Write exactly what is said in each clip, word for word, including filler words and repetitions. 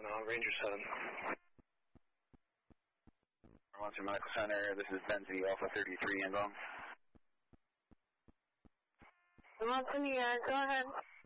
on uh, Ranger seven. Monster Medical Center, this is Benzie, Alpha thirty-three, inbound. Munson, yeah, go ahead.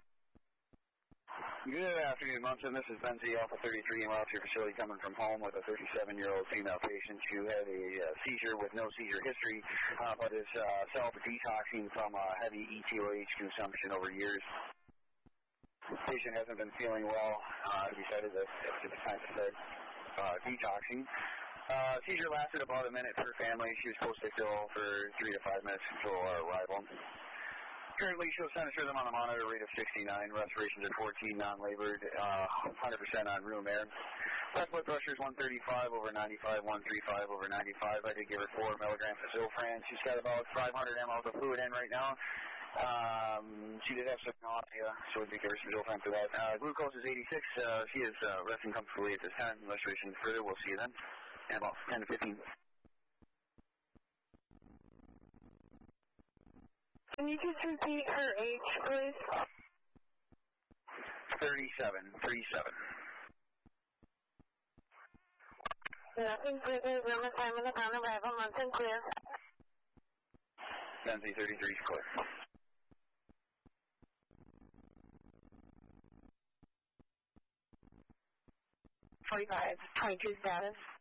Good afternoon, Munson. This is Benzie, Alpha thirty-three, and we're out to your facility coming from home with a thirty-seven-year-old female patient who had a uh, seizure with no seizure history, uh, but is uh, self-detoxing from uh, heavy E T O H consumption over years. The patient hasn't been feeling well. Uh, decided that it's time to start uh, detoxing. Uh, seizure lasted about a minute per family. She was supposed to go for three to five minutes until our arrival. Currently, she'll censor them on a monitor rate of sixty-nine. Respirations are fourteen, non-labored, uh, one hundred percent on room air. Left blood pressure is one thirty-five over ninety-five, one thirty-five over ninety-five. I did give her four milligrams of Zofran. She's got about five hundred milliliters of fluid in right now. Um, she did have some nausea, so we'd give her some Zofran for that. Uh, glucose is eighty-six. Uh, she is uh, resting comfortably at this time. Restoration further. We'll see you then in about ten to fifteen. Can you just repeat her age, please? thirty-seven, thirty-seven. Nothing further. Room assignment upon arrival. Munson clear. Benzie thirty-three is clear. forty-five, twenty-two status.